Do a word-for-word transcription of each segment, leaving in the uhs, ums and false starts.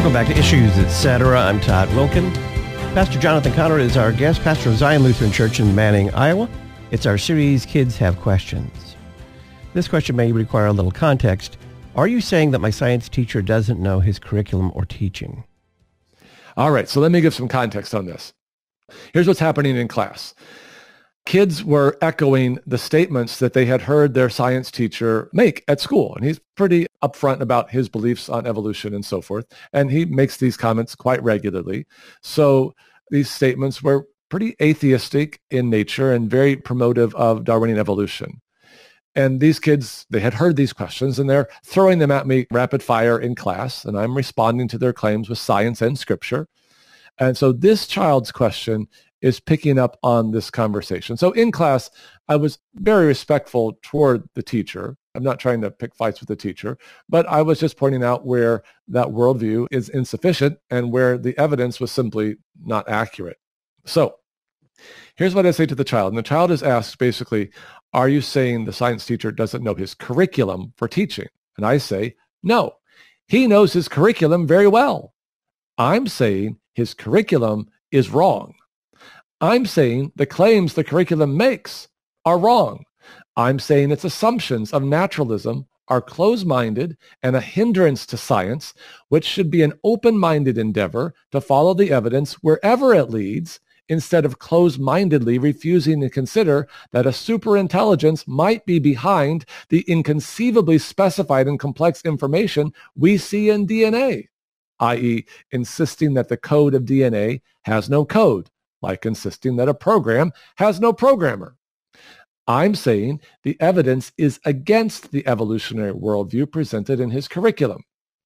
Welcome back to Issues, et cetera. I'm Todd Wilkin. Pastor Jonathan Conner is our guest, pastor of Zion Lutheran Church in Manning, Iowa. It's our series, Kids Have Questions. This question may require a little context. Are you saying that my science teacher doesn't know his curriculum or teaching? All right, so let me give some context on this. Here's what's happening in class. Kids were echoing the statements that they had heard their science teacher make at school. And he's pretty upfront about his beliefs on evolution and so forth. And he makes these comments quite regularly. So these statements were pretty atheistic in nature and very promotive of Darwinian evolution. And these kids, they had heard these questions and they're throwing them at me rapid fire in class. And I'm responding to their claims with science and scripture. And so this child's question is picking up on this conversation. So in class, I was very respectful toward the teacher. I'm not trying to pick fights with the teacher, but I was just pointing out where that worldview is insufficient and where the evidence was simply not accurate. So here's what I say to the child. And the child is asked basically, are you saying the science teacher doesn't know his curriculum for teaching? And I say, no, he knows his curriculum very well. I'm saying his curriculum is wrong. I'm saying the claims the curriculum makes are wrong. I'm saying its assumptions of naturalism are closed-minded and a hindrance to science, which should be an open-minded endeavor to follow the evidence wherever it leads, instead of closed-mindedly refusing to consider that a superintelligence might be behind the inconceivably specified and complex information we see in D N A, that is, insisting that the code of D N A has no code, like insisting that a program has no programmer. I'm saying the evidence is against the evolutionary worldview presented in his curriculum.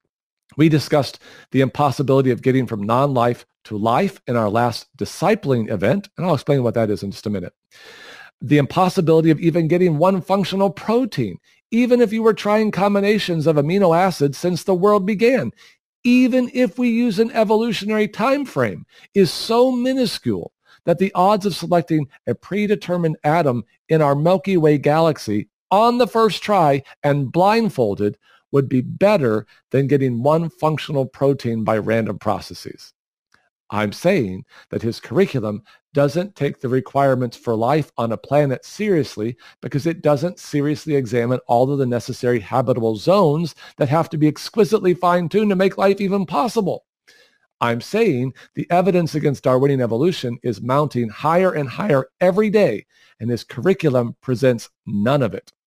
We discussed the impossibility of getting from non-life to life in our last discipling event, and I'll explain what that is in just a minute. The impossibility of even getting one functional protein, even if you were trying combinations of amino acids since the world began, even if we use an evolutionary time frame, is so minuscule that the odds of selecting a predetermined atom in our Milky Way galaxy on the first try and blindfolded would be better than getting one functional protein by random processes. I'm saying that his curriculum doesn't take the requirements for life on a planet seriously because it doesn't seriously examine all of the necessary habitable zones that have to be exquisitely fine-tuned to make life even possible. I'm saying the evidence against Darwinian evolution is mounting higher and higher every day, and his curriculum presents none of it.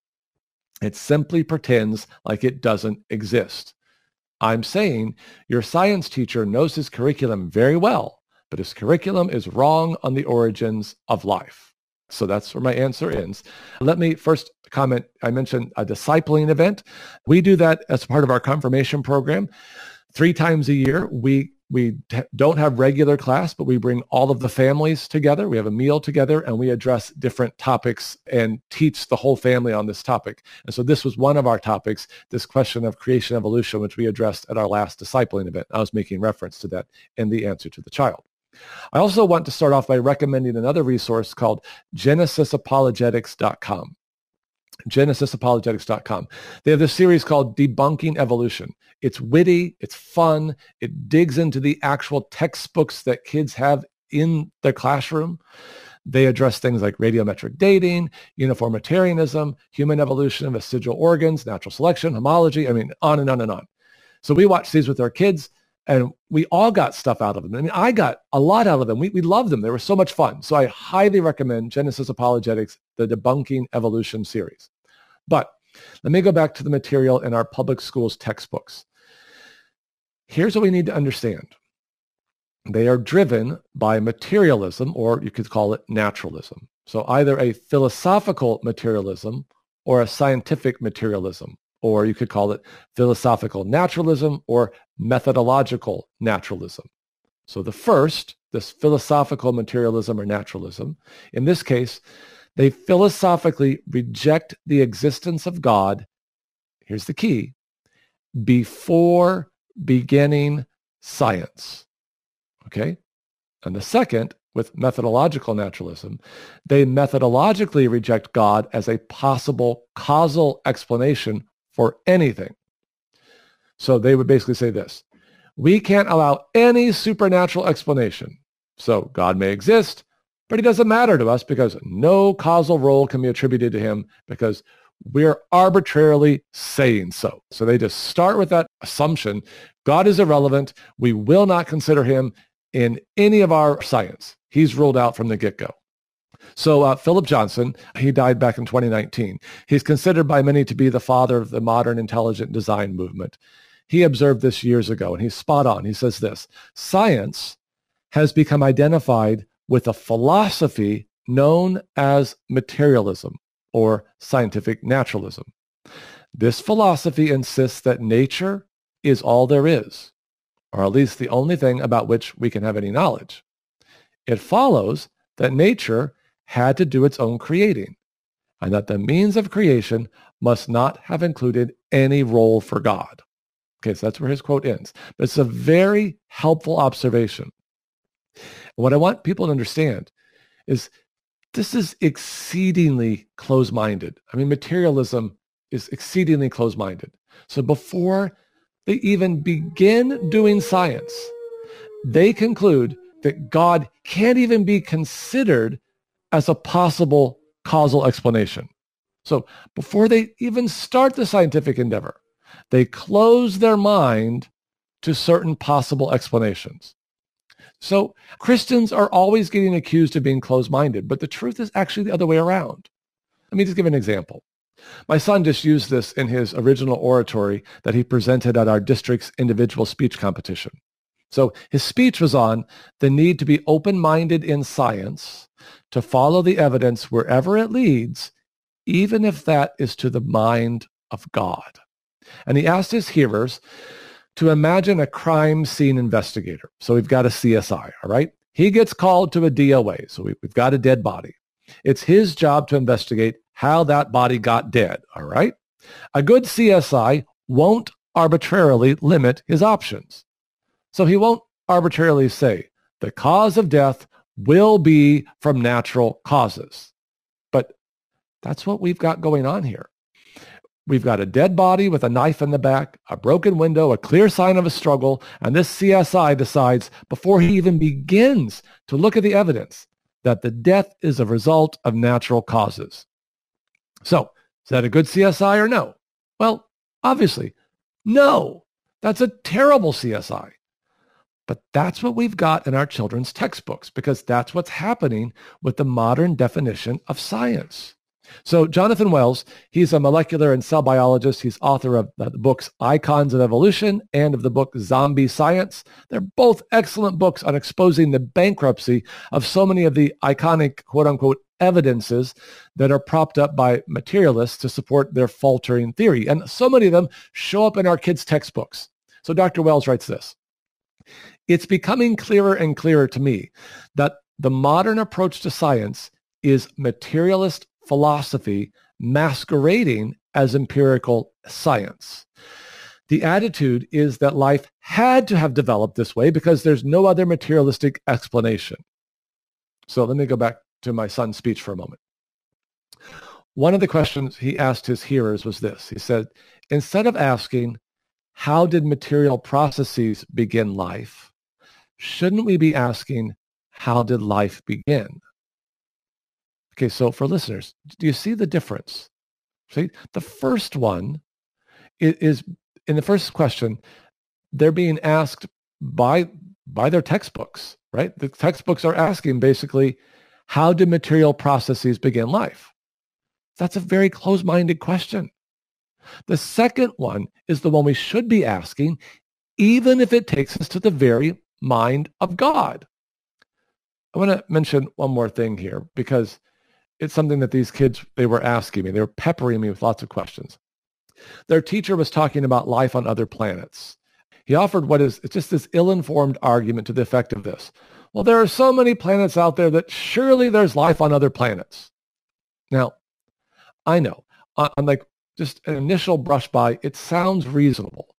It simply pretends like it doesn't exist. I'm saying your science teacher knows his curriculum very well, but his curriculum is wrong on the origins of life. So that's where my answer ends. Let me first comment. I mentioned a discipling event. We do that as part of our confirmation program. Three times a year, we We don't have regular class, but we bring all of the families together. We have a meal together and we address different topics and teach the whole family on this topic. And so this was one of our topics, this question of creation evolution, which we addressed at our last discipling event. I was making reference to that in the answer to the child. I also want to start off by recommending another resource called genesis apologetics dot com. genesis apologetics dot com. They have this series called Debunking Evolution. It's witty, it's fun, it digs into the actual textbooks that kids have in their classroom. They address things like radiometric dating, uniformitarianism, human evolution, vestigial organs, natural selection, homology, I mean, on and on and on. So we watch these with our kids, and we all got stuff out of them. I mean, I got a lot out of them. We, we loved them. They were so much fun. So I highly recommend Genesis Apologetics, the Debunking Evolution series. But let me go back to the material in our public schools textbooks. Here's what we need to understand. They are driven by materialism, or you could call it naturalism. So either a philosophical materialism or a scientific materialism, or you could call it philosophical naturalism or methodological naturalism. So the first, this philosophical materialism or naturalism, in this case, they philosophically reject the existence of God, here's the key, before beginning science. Okay? And the second, with methodological naturalism, they methodologically reject God as a possible causal explanation for anything. So they would basically say this: We can't allow any supernatural explanation. So God may exist, but he doesn't matter to us because no causal role can be attributed to him because we're arbitrarily saying so. So they just start with that assumption. God is irrelevant. We will not consider him in any of our science. He's ruled out from the get-go. So uh, Philip Johnson, he died back in twenty nineteen. He's considered by many to be the father of the modern intelligent design movement. He observed this years ago, and he's spot on. He says this: science has become identified with a philosophy known as materialism or scientific naturalism. This philosophy insists that nature is all there is, or at least the only thing about which we can have any knowledge. It follows that nature had to do its own creating, and that the means of creation must not have included any role for God. Okay, so that's where his quote ends. But it's a very helpful observation. What I want people to understand is this is exceedingly close-minded. I mean, materialism is exceedingly close-minded. So before they even begin doing science, they conclude that God can't even be considered as a possible causal explanation. So before they even start the scientific endeavor, they close their mind to certain possible explanations. So Christians are always getting accused of being closed-minded, but the truth is actually the other way around. Let me just give an example. My son just used this in his original oratory that he presented at our district's individual speech competition. So his speech was on the need to be open-minded in science, to follow the evidence wherever it leads, even if that is to the mind of God. And he asked his hearers to imagine a crime scene investigator. So we've got a C S I, all right? He gets called to a D O A, so we've got a dead body. It's his job to investigate how that body got dead, all right? A good C S I won't arbitrarily limit his options. So he won't arbitrarily say, the cause of death will be from natural causes. But that's what we've got going on here. We've got a dead body with a knife in the back, a broken window, a clear sign of a struggle, and this C S I decides before he even begins to look at the evidence that the death is a result of natural causes. So, is that a good C S I or no? Well, obviously, no. That's a terrible C S I. But that's what we've got in our children's textbooks because that's what's happening with the modern definition of science. So Jonathan Wells, he's a molecular and cell biologist. He's author of the books Icons of Evolution and of the book Zombie Science. They're both excellent books on exposing the bankruptcy of so many of the iconic, quote-unquote, evidences that are propped up by materialists to support their faltering theory. And so many of them show up in our kids' textbooks. So Doctor Wells writes this: it's becoming clearer and clearer to me that the modern approach to science is materialist philosophy masquerading as empirical science. The attitude is that life had to have developed this way because there's no other materialistic explanation. So let me go back to my son's speech for a moment. One of the questions he asked his hearers was this. He said, instead of asking, how did material processes begin life? Shouldn't we be asking, how did life begin? Okay, so for listeners, do you see the difference? See, the first one is, in the first question, they're being asked by, by their textbooks, right? The textbooks are asking basically, how did material processes begin life? That's a very closed-minded question. The second one is the one we should be asking, even if it takes us to the very mind of God. I want to mention one more thing here because it's something that these kids, they were asking me. They were peppering me with lots of questions. Their teacher was talking about life on other planets. He offered what is it's just this ill-informed argument to the effect of this. Well, there are so many planets out there that surely there's life on other planets. Now, I know, on like just an initial brush by, it sounds reasonable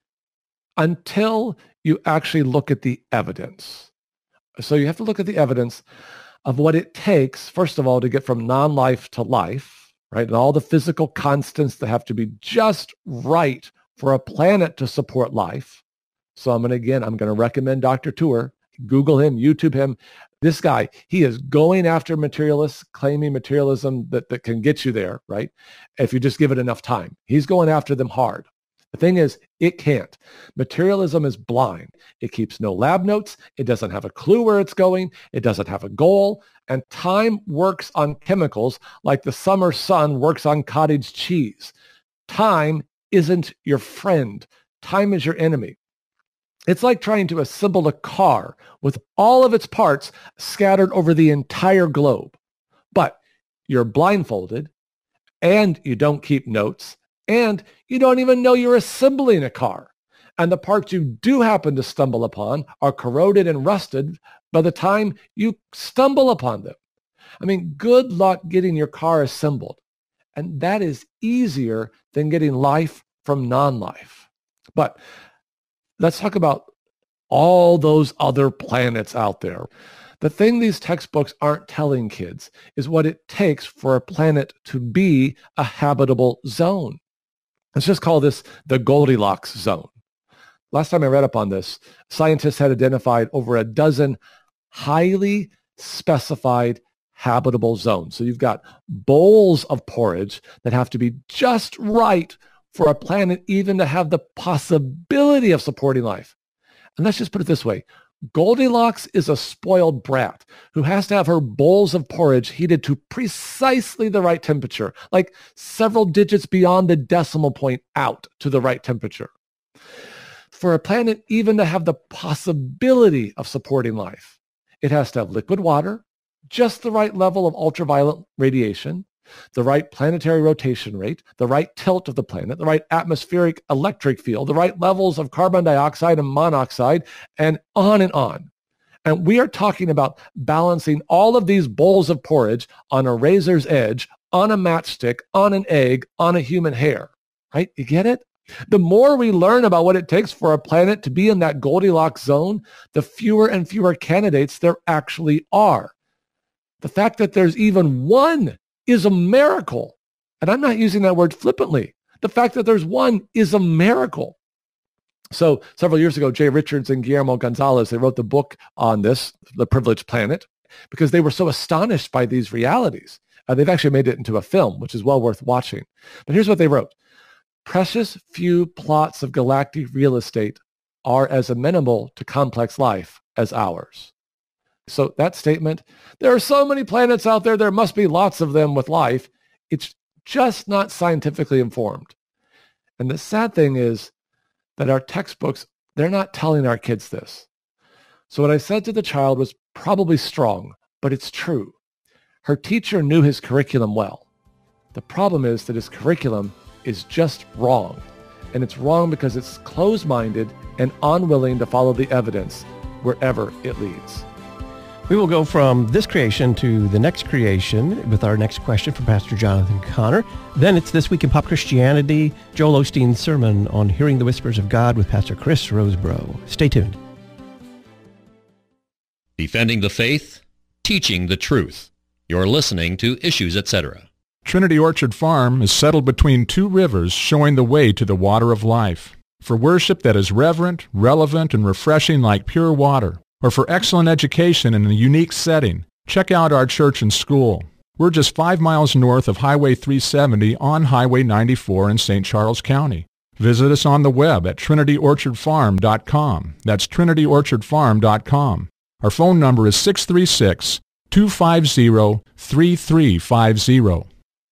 until you actually look at the evidence. So you have to look at the evidence of what it takes, first of all, to get from non-life to life, right? And all the physical constants that have to be just right for a planet to support life. So I'm going to, again, I'm going to recommend Doctor Tour. Google him, YouTube him. This guy, he is going after materialists, claiming materialism that, that can get you there, right? If you just give it enough time. He's going after them hard. The thing is, it can't. Materialism is blind. It keeps no lab notes. It doesn't have a clue where it's going. It doesn't have a goal. And time works on chemicals like the summer sun works on cottage cheese. Time isn't your friend. Time is your enemy. It's like trying to assemble a car with all of its parts scattered over the entire globe. But you're blindfolded, and you don't keep notes, and you don't even know you're assembling a car. And the parts you do happen to stumble upon are corroded and rusted by the time you stumble upon them. I mean, good luck getting your car assembled. And that is easier than getting life from non-life. But let's talk about all those other planets out there. The thing these textbooks aren't telling kids is what it takes for a planet to be a habitable zone. Let's just call this the Goldilocks zone. Last time I read up on this, scientists had identified over a dozen highly specified habitable zones. So you've got bowls of porridge that have to be just right for a planet even to have the possibility of supporting life. And let's just put it this way. Goldilocks is a spoiled brat who has to have her bowls of porridge heated to precisely the right temperature, like several digits beyond the decimal point out to the right temperature. For a planet even to have the possibility of supporting life, it has to have liquid water, just the right level of ultraviolet radiation, the right planetary rotation rate, the right tilt of the planet, the right atmospheric electric field, the right levels of carbon dioxide and monoxide, and on and on. And we are talking about balancing all of these bowls of porridge on a razor's edge, on a matchstick, on an egg, on a human hair, right? You get it? The more we learn about what it takes for a planet to be in that Goldilocks zone, the fewer and fewer candidates there actually are. The fact that there's even one is a miracle. And I'm not using that word flippantly. The fact that there's one is a miracle. So several years ago, Jay Richards and Guillermo Gonzalez, they wrote the book on this, The Privileged Planet, because they were so astonished by these realities. Uh, they've actually made it into a film, which is well worth watching. But here's what they wrote. Precious few plots of galactic real estate are as amenable to complex life as ours. So that statement, there are so many planets out there, there must be lots of them with life. It's just not scientifically informed. And the sad thing is that our textbooks, they're not telling our kids this. So what I said to the child was probably strong, but it's true. Her teacher knew his curriculum well. The problem is that his curriculum is just wrong. And it's wrong because it's closed-minded and unwilling to follow the evidence wherever it leads. We will go from this creation to the next creation with our next question from Pastor Jonathan Conner. Then it's This Week in Pop Christianity, Joel Osteen's sermon on Hearing the Whispers of God with Pastor Chris Rosebrough. Stay tuned. Defending the faith, teaching the truth. You're listening to Issues, et cetera. Trinity Orchard Farm is settled between two rivers, showing the way to the water of life. For worship that is reverent, relevant, and refreshing like pure water, or for excellent education in a unique setting, check out our church and school. We're just five miles north of Highway three seventy on Highway ninety-four in Saint Charles County. Visit us on the web at trinity orchard farm dot com. That's trinity orchard farm dot com. Our phone number is six three six, two five zero, three three five zero.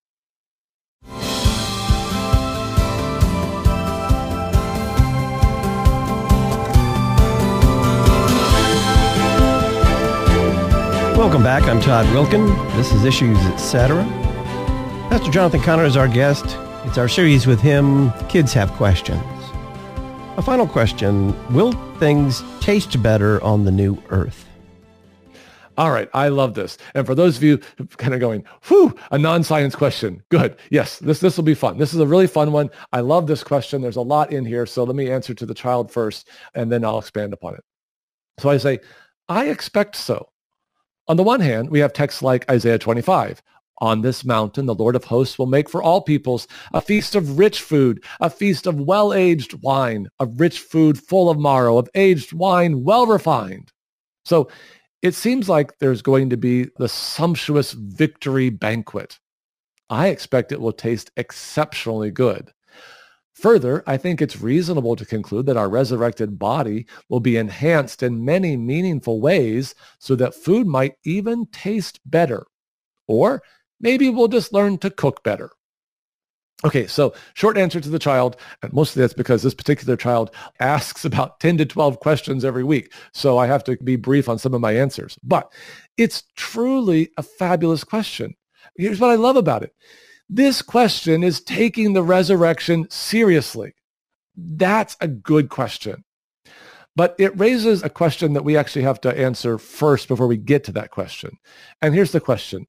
Welcome back. I'm Todd Wilkin. This is Issues, et cetera. Pastor Jonathan Conner is our guest. It's our series with him, Kids Have Questions. A final question, will things taste better on the new earth? All right, I love this. And for those of you kind of going, whew, a non-science question. Good. Yes, this this will be fun. This is a really fun one. I love this question. There's a lot in here. So let me answer to the child first, and then I'll expand upon it. So I say, I expect so. On the one hand, we have texts like Isaiah twenty-five. On this mountain, the Lord of hosts will make for all peoples a feast of rich food, a feast of well-aged wine, of rich food full of marrow, of aged wine well refined. So it seems like there's going to be the sumptuous victory banquet. I expect it will taste exceptionally good. Further, I think it's reasonable to conclude that our resurrected body will be enhanced in many meaningful ways so that food might even taste better. Or maybe we'll just learn to cook better. Okay, so short answer to the child, and mostly that's because this particular child asks about ten to twelve questions every week, so I have to be brief on some of my answers. But it's truly a fabulous question. Here's what I love about it. This question is taking the resurrection seriously. That's a good question. But it raises a question that we actually have to answer first before we get to that question. And here's the question.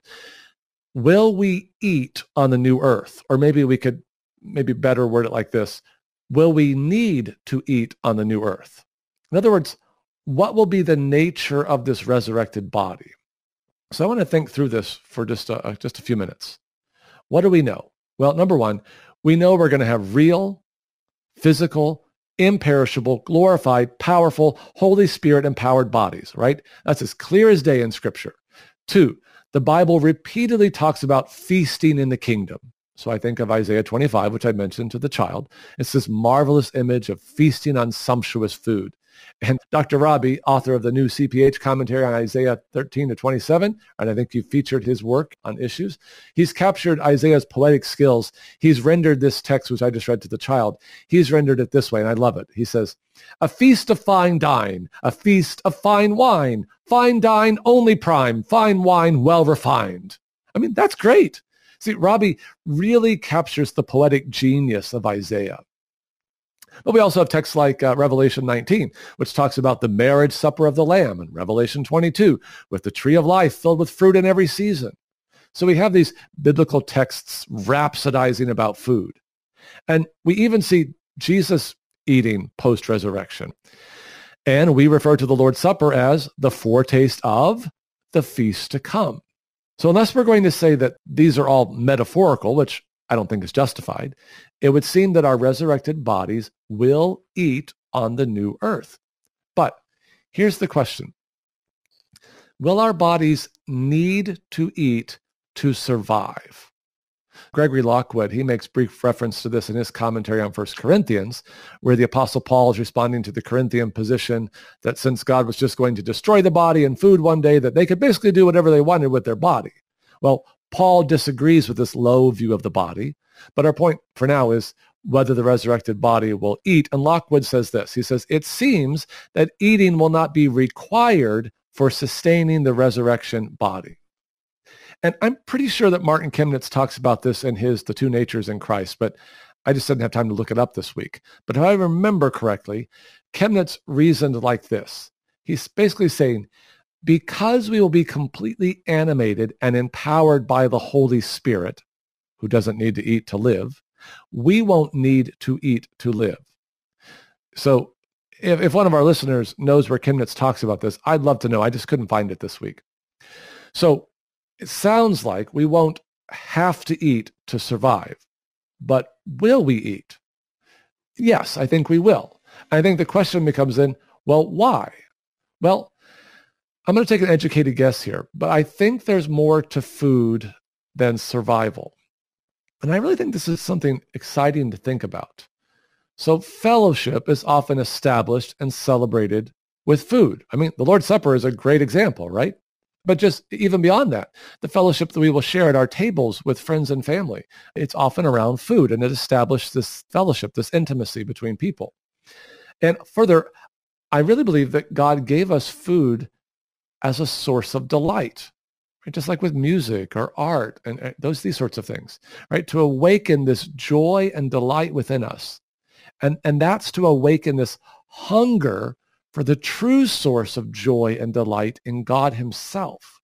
Will we eat on the new earth? Or maybe we could maybe better word it like this. Will we need to eat on the new earth? In other words, what will be the nature of this resurrected body? So I want to think through this for just a, just a few minutes. What do we know? Well, number one, we know we're going to have real, physical, imperishable, glorified, powerful, Holy Spirit empowered bodies, right? That's as clear as day in Scripture. Two, the Bible repeatedly talks about feasting in the kingdom. So I think of Isaiah twenty-five, which I mentioned to the child. It's this marvelous image of feasting on sumptuous food. And Doctor Robbie, author of the new C P H commentary on Isaiah thirteen to twenty-seven, and I think you featured his work on issues, he's captured Isaiah's poetic skills. He's rendered this text, which I just read to the child, he's rendered it this way, and I love it. He says, a feast of fine dine, a feast of fine wine, fine dine only prime, fine wine well refined. I mean, that's great. See, Robbie really captures the poetic genius of Isaiah. But we also have texts like uh, Revelation nineteen, which talks about the marriage supper of the Lamb, and Revelation twenty-two, with the tree of life filled with fruit in every season. So we have these biblical texts rhapsodizing about food. And we even see Jesus eating post-resurrection. And we refer to the Lord's Supper as the foretaste of the feast to come. So unless we're going to say that these are all metaphorical, which I don't think is justified, it would seem that our resurrected bodies will eat on the new earth. But here's the question. Will our bodies need to eat to survive? Gregory Lockwood, he makes brief reference to this in his commentary on First Corinthians, where the Apostle Paul is responding to the Corinthian position that since God was just going to destroy the body and food one day, that they could basically do whatever they wanted with their body. Well, Paul disagrees with this low view of the body, but our point for now is whether the resurrected body will eat. And Lockwood says this. He says, it seems that eating will not be required for sustaining the resurrection body. And I'm pretty sure that Martin Chemnitz talks about this in his The Two Natures in Christ, but I just didn't have time to look it up this week. But if I remember correctly, Chemnitz reasoned like this. He's basically saying, because we will be completely animated and empowered by the Holy Spirit, who doesn't need to eat to live, we won't need to eat to live. So if, if one of our listeners knows where Chemnitz talks about this, I'd love to know. I just couldn't find it this week. So it sounds like we won't have to eat to survive, but will we eat? Yes, I think we will. I think the question becomes then, well, why? Well, I'm going to take an educated guess here, but I think there's more to food than survival. And I really think this is something exciting to think about. So fellowship is often established and celebrated with food. I mean, the Lord's Supper is a great example, right? But just even beyond that, the fellowship that we will share at our tables with friends and family, it's often around food, and it established this fellowship, this intimacy between people. And further, I really believe that God gave us food as a source of delight, right? Just like with music or art and those these sorts of things, right? To awaken this joy and delight within us. And, and that's to awaken this hunger for the true source of joy and delight in God himself.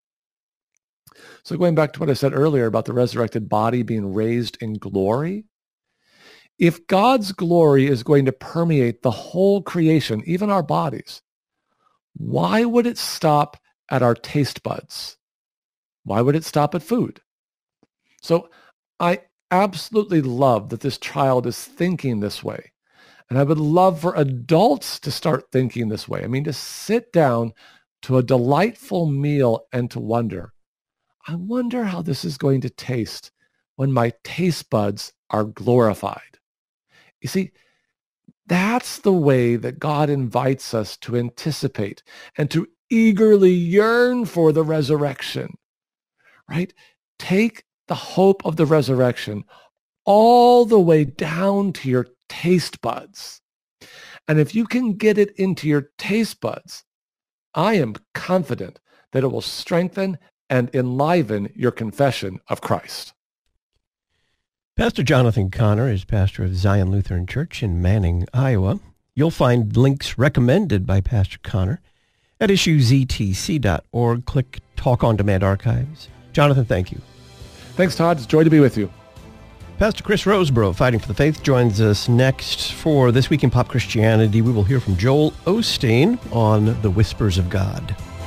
So going back to what I said earlier about the resurrected body being raised in glory, if God's glory is going to permeate the whole creation, even our bodies, why would it stop at our taste buds? Why would it stop at food? So I absolutely love that this child is thinking this way. And I would love for adults to start thinking this way. I mean, to sit down to a delightful meal and to wonder, I wonder how this is going to taste when my taste buds are glorified. You see, that's the way that God invites us to anticipate and to eagerly yearn for the resurrection, right? Take the hope of the resurrection all the way down to your taste buds. And if you can get it into your taste buds, I am confident that it will strengthen and enliven your confession of Christ. Pastor Jonathan Conner is pastor of Zion Lutheran Church in Manning, Iowa. You'll find links recommended by Pastor Conner at issue z t c dot org. Click Talk on Demand Archives. Jonathan, thank you. Thanks, Todd. It's a joy to be with you. Pastor Chris Roseborough, Fighting for the Faith, joins us next for This Week in Pop Christianity. We will hear from Joel Osteen on the Whispers of God.